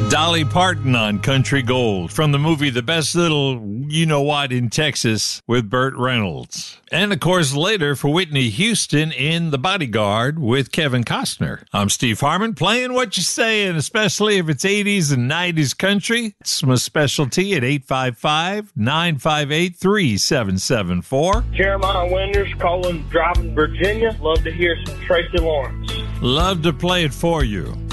Dolly Parton on Country Gold from the movie The Best Little You-Know-What in Texas with Burt Reynolds. And, of course, later for Whitney Houston in The Bodyguard with Kevin Costner. I'm Steve Harmon, playing what you're saying, especially if it's 80s and 90s country. It's my specialty at 855-958-3774. Jeremiah Winters calling, driving Virginia. Love to hear some Tracy Lawrence. Love to play it for you.